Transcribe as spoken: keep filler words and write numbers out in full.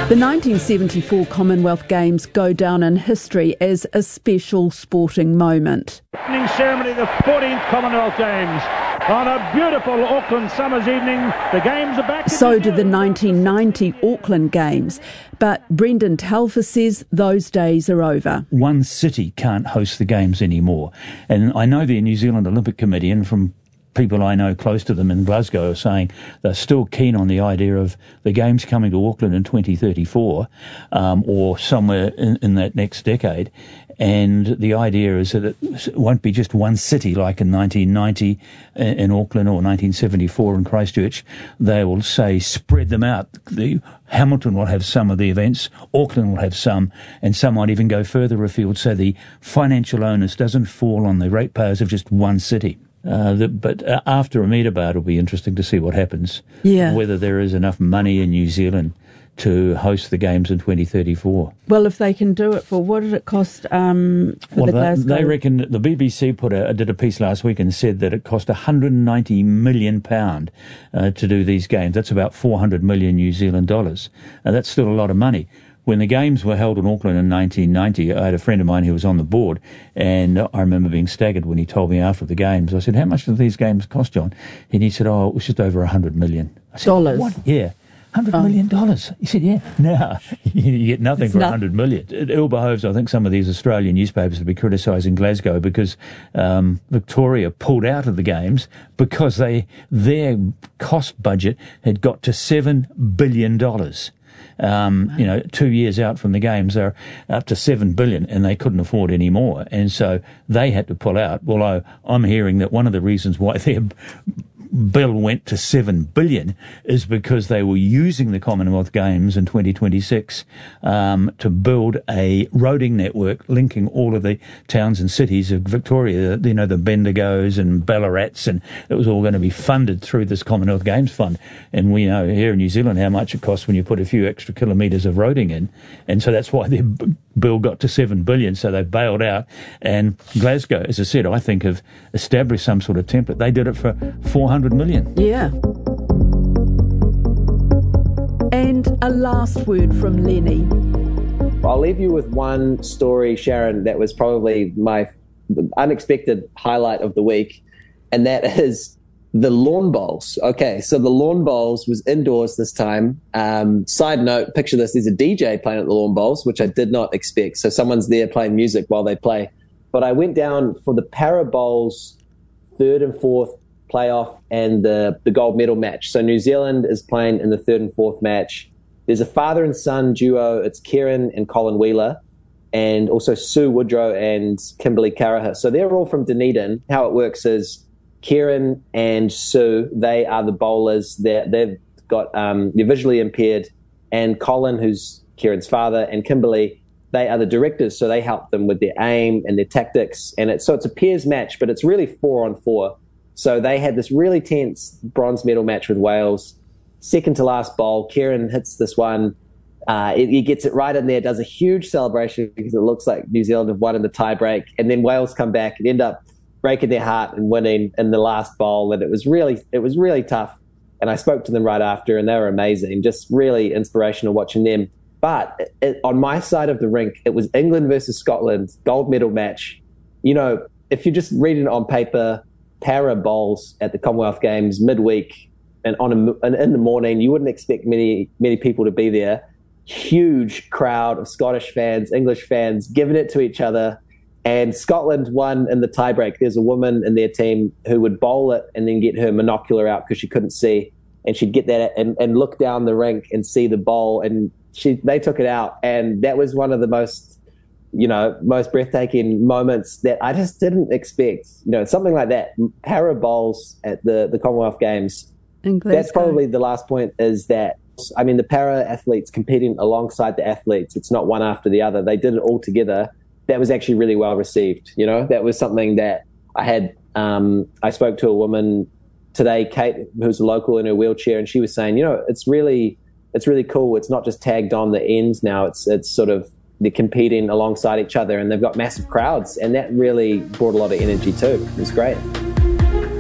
The nineteen seventy-four Commonwealth Games go down in history as a special sporting moment. Opening ceremony of the fourteenth Commonwealth Games. On a beautiful Auckland summer's evening, the Games are back. So did the nineteen ninety Auckland Games. But Brendan Telfer says those days are over. One city can't host the Games anymore. And I know the New Zealand Olympic Committee, and from people I know close to them in Glasgow, are saying they're still keen on the idea of the Games coming to Auckland in twenty thirty-four um, or somewhere in, in that next decade. And the idea is that it won't be just one city like in nineteen ninety in Auckland or nineteen seventy-four in Christchurch. They will say spread them out. The Hamilton will have some of the events, Auckland will have some, and some might even go further afield so the financial onus doesn't fall on the ratepayers of just one city. Uh, the, but uh, after Ahmedabad, it'll be interesting to see what happens. Yeah. Whether there is enough money in New Zealand to host the Games in twenty thirty-four. Well, if they can do it for, what did it cost um, for well, the they, Glasgow? They reckon, the B B C put a, did a piece last week and said that it cost one hundred ninety million pounds uh, to do these Games. That's about four hundred million New Zealand dollars. And that's still a lot of money. When the Games were held in Auckland in nineteen ninety, I had a friend of mine who was on the board, and I remember being staggered when he told me after the Games. I said, how much did these Games cost, John? And he said, oh, it was just over one hundred million. I said, dollars? What? Yeah. one hundred oh. million dollars. He said, yeah. No, you get nothing it's for not- one hundred million. It ill behoves, I think, some of these Australian newspapers to be criticising Glasgow because um, Victoria pulled out of the Games because they their cost budget had got to seven billion dollars. Um, you know, two years out from the Games, they're up to seven billion and they couldn't afford any more. And so they had to pull out. Although I'm hearing that one of the reasons why their bill went to seven billion is because they were using the Commonwealth Games in twenty twenty-six um, to build a roading network linking all of the towns and cities of Victoria, you know, the Bendigos and Ballarats, and it was all going to be funded through this Commonwealth Games fund. And we know here in New Zealand how much it costs when you put a few extra kilometres of roading in. And so that's why their b- bill got to seven billion, so they bailed out. And Glasgow, as I said, I think have established some sort of template. They did it for four hundred million. Yeah. And a last word from Lenny. I'll leave you with one story, Sharon, that was probably my unexpected highlight of the week, and that is the lawn bowls. Okay, so the lawn bowls was indoors this time. Um, side note, picture this, there's a D J playing at the lawn bowls, which I did not expect. So someone's there playing music while they play. But I went down for the Para Bowls third and fourth playoff and the, the gold medal match. So New Zealand is playing in the third and fourth match. There's a father and son duo. It's Kieran and Colin Wheeler, and also Sue Woodrow and Kimberly Caraha. So they're all from Dunedin. How it works is Kieran and Sue, they are the bowlers. They're, they've got, um, they're visually impaired. And Colin, who's Kieran's father, and Kimberly, they are the directors. So they help them with their aim and their tactics. And it's, so it's a pairs match, but it's really four on four. So they had this really tense bronze medal match with Wales. Second to last bowl, Kieran hits this one. Uh, he, he gets it right in there, does a huge celebration because it looks like New Zealand have won in the tie break. And then Wales come back and end up breaking their heart and winning in the last bowl. And it was really, it was really tough. And I spoke to them right after, and they were amazing. Just really inspirational watching them. But it, it, on my side of the rink, it was England versus Scotland, gold medal match. You know, if you're just reading it on paper, Para Bowls at the Commonwealth Games midweek and on a, and in the morning, you wouldn't expect many many people to be there. Huge crowd of Scottish fans, English fans giving it to each other. And Scotland won in the tiebreak. There's a woman in their team who would bowl it and then get her monocular out because she couldn't see, and she'd get that and, and look down the rink and see the bowl, and she they took it out, and that was one of the most you know, most breathtaking moments that I just didn't expect. You know, something like that. Para Bowls at the, the Commonwealth Games. That's probably the last point, is that, I mean, the para athletes competing alongside the athletes, it's not one after the other. They did it all together. That was actually really well received. You know, that was something that I had, um, I spoke to a woman today, Kate, who's a local in her wheelchair, and she was saying, you know, it's really, it's really cool. It's not just tagged on the ends now. It's, it's sort of, they're competing alongside each other, and they've got massive crowds, and that really brought a lot of energy too. It was great.